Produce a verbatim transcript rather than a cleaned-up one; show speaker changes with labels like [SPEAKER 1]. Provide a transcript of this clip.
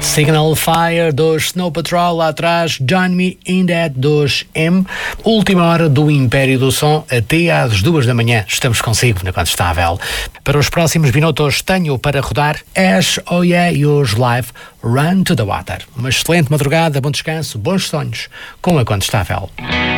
[SPEAKER 1] Signal Fire dos Snow Patrol lá atrás, Join Me in That dos M. Última hora do Império do Som, até às duas da manhã. Estamos consigo na Contestável. Para os próximos minutos tenho para rodar Ash, Oh Yeah e os live Run to the Water. Uma excelente madrugada, bom descanso, bons sonhos com a Contestável.